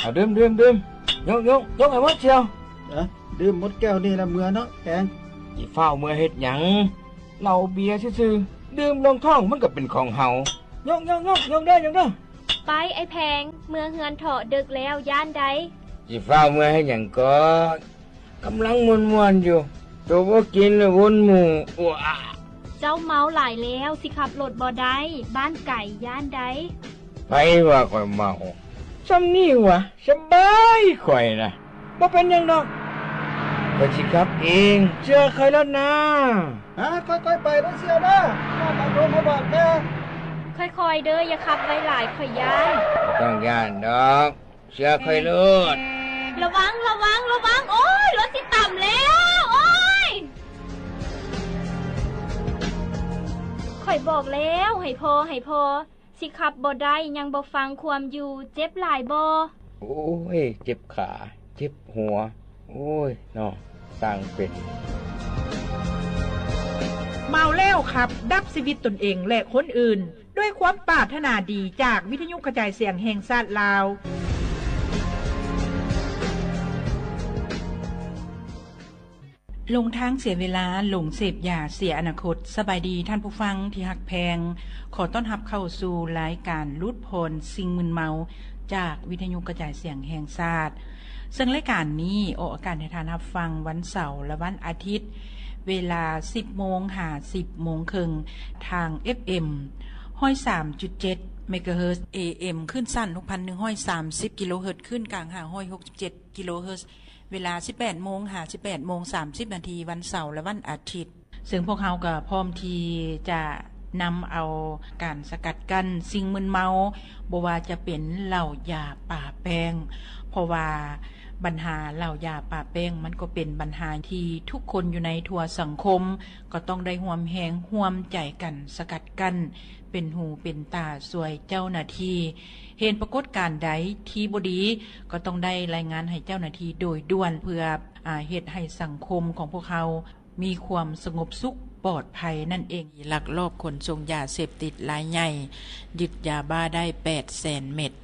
เอาดื่มยกให้หมดเชียวดื่มหมดแก้วนี่ละเมื่อเนาะแพงอีเฝ้าเมื่อเฮ็ดหยังเหล้าเบียร์ซื่อๆดื่มลงท้องมันก็เป็นของเฮายกเด้อไปไอ้แพงเมื่อเฮือนเถาะดึกแล้วย่านใดอีเฝ้าเมื่อเฮ็ดหยังก็กำลังม่วนๆอยู่ตัวบ่กินแล้ววนหมู่เจ้าเมาหลายแล้วสิขับรถบ่ได้บ้านไก่ย่านใดไปว่าข่อยเมาซ้ำนี่วะสบายข่อยนะบ่เป็นหยังดอกก็สิขับเองเชื่อใครแล้วนะค่อยๆไปนะเสียวนะมาตามโรงพยาบาลแม่ค่อยๆเด้ออย่าขับไว้หลายข่อยย่านต้องย่านดอกเชื่อใครเลิศระวังโอ้ยรถสิต่ำแล้วโอ้ยข่อยบอกแล้วให้พอสิขับบ่ได้ยังบ่ฟังความอยู่เจ็บหลายบ่โอ้ยเจ็บขาเจ็บหัวโอ้ยน้อสร้างเป็นเมาแล้วครับดับชีวิตตนเองและคนอื่นด้วยความปรารถนาดีจากวิทยุกระจายเสียงแห่งชาติลาวลงทางเสียเวลาหลงเสพยาเสียอนาคตสบายดีท่านผู้ฟังที่หักแพงขอต้อนรับเข้าสู่รายการลุดพลสิ่งมึนเมาจากวิทยุกระจายเสียงแห่งชาติซึ่งรายการนี้ออกอากาศให้ท่านรับฟังวันเสาร์และวันอาทิตย์เวลา 10:00 น. หา 10:30 น. ทาง FM 103.7 เมกะเฮิรตซ์ AM ขึ้นสั้น 6,130 กิโลเฮิรตซ์ขึ้นกลาง167 กิโลเฮิรตซ์เวลา 18:00 น. หา 18:30 น. วันเสาร์และวันอาทิตย์ซึ่งพวกเราก็พร้อมที่จะนำเอาการสกัดกั้นสิ่งมึนเมาบ่ว่าจะเป็นเหล้ายาป่าแป้งเพราะว่าปัญหาเหล้ายาป่าแป้งมันก็เป็นปัญหาที่ทุกคนอยู่ในทั่วสังคมก็ต้องได้ร่วมแรงร่วมใจกันสกัดกั้นเป็นหูเป็นตาช่วยเจ้าหน้าที่เห็นปรากฏการณ์ใดที่บ่ดีก็ต้องได้รายงานให้เจ้าหน้าที่โดยด่วนเพื่อเฮ็ดให้สังคมของพวกเขามีความสงบสุขปลอดภัยนั่นเองลักลอบขนส่งยาเสพติดรายใหญ่ยึดยาบ้าได้ 800,000 เม็ด